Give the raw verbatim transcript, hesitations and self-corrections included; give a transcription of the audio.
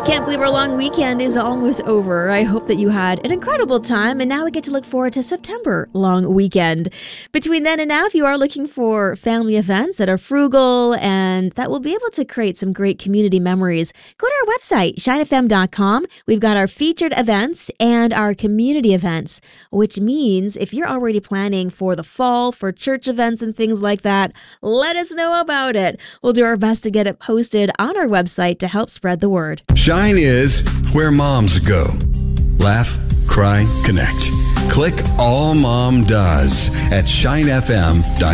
Can't believe our long weekend is almost over. I hope that you had an incredible time, and now we get to look forward to September long weekend. Between then and now, if you are looking for family events that are frugal and that will be able to create some great community memories, go to our website, shine f m dot com. We've got our featured events and our community events, which means if you're already planning for the fall, for church events and things like that, let us know about it. We'll do our best to get it posted on our website to help spread the word. Shine is where moms go. Laugh, cry, connect. Click All Mom Does at shine f m dot com.